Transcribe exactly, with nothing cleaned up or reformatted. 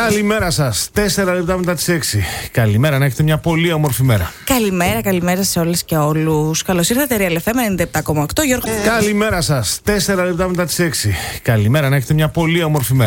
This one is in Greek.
Καλημέρα σας. Τέσσερα λεπτά μετά τις έξι. Καλημέρα, να έχετε μια πολύ όμορφη μέρα. Καλημέρα, καλημέρα σε όλες και όλους. Καλώς ήρθατε, Real εφ εμ ενενήντα επτά κόμμα οκτώ. Γιώργο. Καλημέρα σας. Τέσσερα λεπτά μετά τις έξι. Καλημέρα, να έχετε μια πολύ όμορφη μέρα.